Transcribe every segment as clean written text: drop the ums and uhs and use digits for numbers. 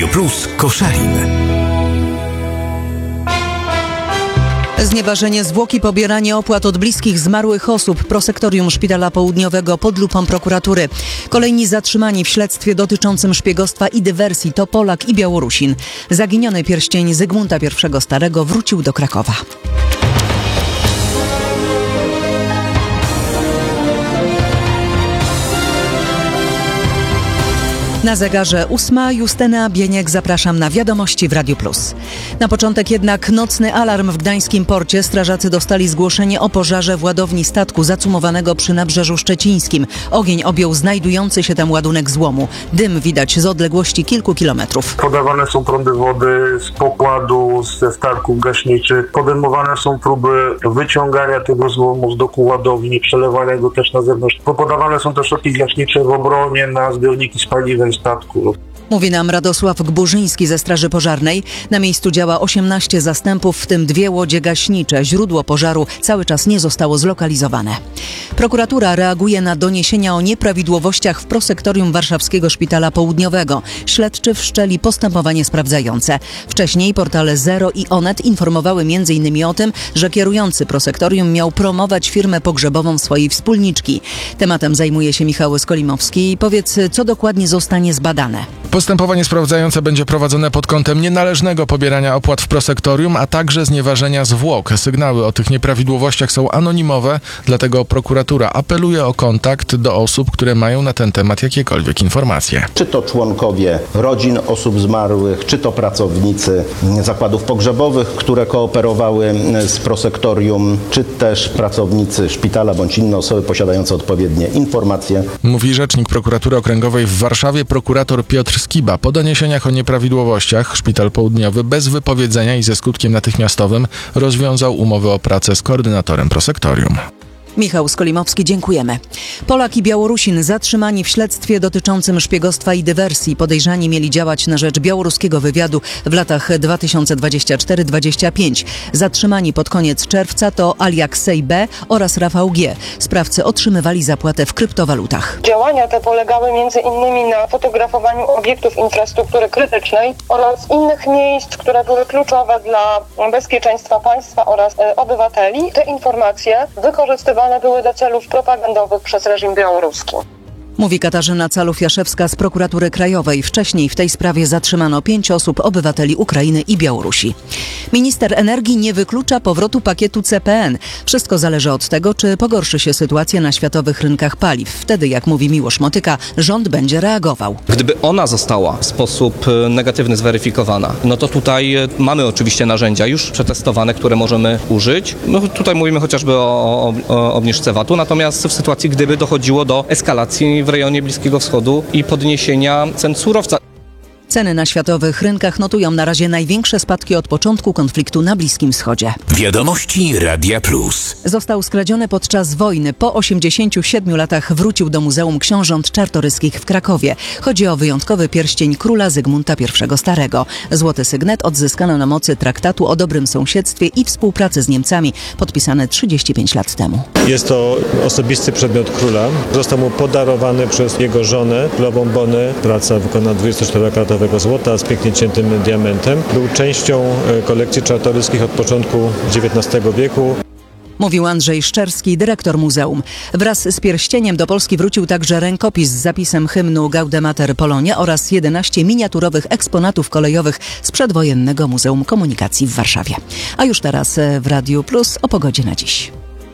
Radio Plus Koszalin. Znieważenie zwłok i pobieranie opłat od bliskich zmarłych osób. Prosektorium Szpitala Południowego pod lupą prokuratury. Kolejni zatrzymani w śledztwie dotyczącym szpiegostwa i dywersji to Polak i Białorusin. Zaginiony pierścień Zygmunta I Starego wrócił do Krakowa. Na zegarze 8. Justyna Bieniek, zapraszam na wiadomości w Radiu Plus. Na początek jednak nocny alarm w gdańskim porcie. Strażacy dostali zgłoszenie o pożarze w ładowni statku zacumowanego przy Nabrzeżu Szczecińskim. Ogień objął znajdujący się tam ładunek złomu. Dym widać z odległości kilku kilometrów. Podawane są prądy wody z pokładu, ze statków gaśniczych. Podejmowane są próby wyciągania tego złomu z doku ładowni, przelewania go też na zewnątrz. Podawane są też środki gaśnicze w obronie na zbiorniki z paliwem statku. Mówi nam Radosław Gburzyński ze Straży Pożarnej. Na miejscu działa 18 zastępów, w tym 2 łodzie gaśnicze. Źródło pożaru cały czas nie zostało zlokalizowane. Prokuratura reaguje na doniesienia o nieprawidłowościach w prosektorium Warszawskiego Szpitala Południowego. Śledczy wszczęli postępowanie sprawdzające. Wcześniej portale Zero i Onet informowały m.in. o tym, że kierujący prosektorium miał promować firmę pogrzebową swojej wspólniczki. Tematem zajmuje się Michał Skolimowski. Powiedz, co dokładnie zostanie zbadane? Postępowanie sprawdzające będzie prowadzone pod kątem nienależnego pobierania opłat w prosektorium, a także znieważenia zwłok. Sygnały o tych nieprawidłowościach są anonimowe, dlatego prokuratura apeluje o kontakt do osób, które mają na ten temat jakiekolwiek informacje. Czy to członkowie rodzin osób zmarłych, czy to pracownicy zakładów pogrzebowych, które kooperowały z prosektorium, czy też pracownicy szpitala bądź inne osoby posiadające odpowiednie informacje. Mówi rzecznik prokuratury okręgowej w Warszawie, prokurator Piotr Skiba. Po doniesieniach o nieprawidłowościach Szpital Południowy bez wypowiedzenia i ze skutkiem natychmiastowym rozwiązał umowę o pracę z koordynatorem prosektorium. Michał Skolimowski, dziękujemy. Polak i Białorusin zatrzymani w śledztwie dotyczącym szpiegostwa i dywersji. Podejrzani mieli działać na rzecz białoruskiego wywiadu w latach 2024-25. Zatrzymani pod koniec czerwca to Aljaksej B. oraz Rafał G. Sprawcy otrzymywali zapłatę w kryptowalutach. Działania te polegały m.in. na fotografowaniu obiektów infrastruktury krytycznej oraz innych miejsc, które były kluczowe dla bezpieczeństwa państwa oraz obywateli. Te informacje wykorzystywane były do celów propagandowych przez reżim białoruski. Mówi Katarzyna Calów-Jaszewska z Prokuratury Krajowej. Wcześniej w tej sprawie zatrzymano 5 osób, obywateli Ukrainy i Białorusi. Minister energii nie wyklucza powrotu pakietu CPN. Wszystko zależy od tego, czy pogorszy się sytuacja na światowych rynkach paliw. Wtedy, jak mówi Miłosz Motyka, rząd będzie reagował. Gdyby ona została w sposób negatywny zweryfikowana, no to tutaj mamy oczywiście narzędzia już przetestowane, które możemy użyć. No tutaj mówimy chociażby o obniżce VAT-u, natomiast w sytuacji, gdyby dochodziło do eskalacji w rejonie Bliskiego Wschodu i podniesienia cen surowca. Ceny na światowych rynkach notują na razie największe spadki od początku konfliktu na Bliskim Wschodzie. Wiadomości Radia Plus. Został skradziony podczas wojny. Po 87 latach wrócił do Muzeum Książąt Czartoryskich w Krakowie. Chodzi o wyjątkowy pierścień króla Zygmunta I Starego. Złoty sygnet odzyskano na mocy traktatu o dobrym sąsiedztwie i współpracy z Niemcami, podpisany 35 lat temu. Jest to osobisty przedmiot króla. Został mu podarowany przez jego żonę, królową Bonę. Praca wykonana 24-karatowego złota z pięknie ciętym diamentem. Był częścią kolekcji Czartoryskich od początku XIX wieku. Mówił Andrzej Szczerski, dyrektor muzeum. Wraz z pierścieniem do Polski wrócił także rękopis z zapisem hymnu Gaudemater Polonia oraz 11 miniaturowych eksponatów kolejowych z przedwojennego Muzeum Komunikacji w Warszawie. A już teraz w Radiu Plus o pogodzie na dziś.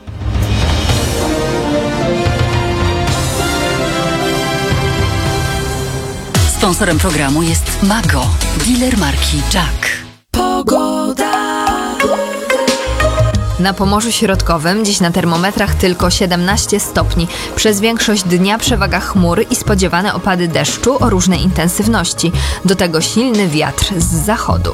Sponsorem programu jest Mago, dealer marki Jack. Pogoda. Na Pomorzu Środkowym dziś na termometrach tylko 17 stopni. Przez większość dnia przewaga chmur i spodziewane opady deszczu o różnej intensywności. Do tego silny wiatr z zachodu.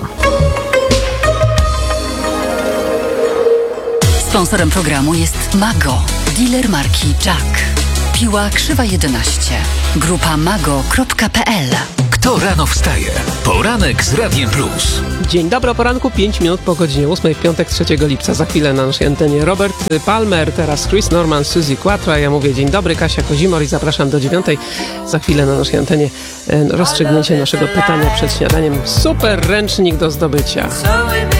Sponsorem programu jest Mago, dealer marki Jack. Piła Krzywa 11. Grupa mago.pl. Kto rano wstaje? Poranek z Radiem Plus. Dzień dobry, o poranku, 5 minut po godzinie 8, w piątek 3 lipca. Za chwilę na naszej antenie Robert Palmer, teraz Chris Norman, Suzy Quatro. Ja mówię dzień dobry, Kasia Kozimor i zapraszam do 9. Za chwilę na naszej antenie rozstrzygnięcie naszego pytania przed śniadaniem. Super ręcznik do zdobycia.